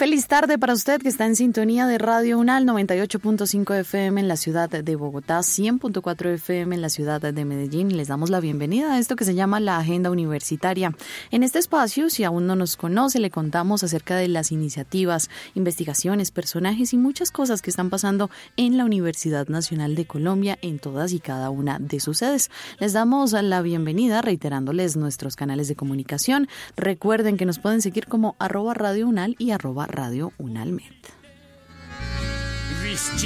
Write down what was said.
Feliz tarde para usted que está en sintonía de Radio UNAL 98.5 FM en la ciudad de Bogotá, 100.4 FM en la ciudad de Medellín. Les damos la bienvenida a esto que se llama la Agenda Universitaria. En este espacio, si aún no nos conoce, le contamos acerca de las iniciativas, investigaciones, personajes y muchas cosas que están pasando en la Universidad Nacional de Colombia en todas y cada una de sus sedes. Les damos la bienvenida reiterándoles nuestros canales de comunicación. Recuerden que nos pueden seguir como @Radio UNAL y @Radio UNALMed.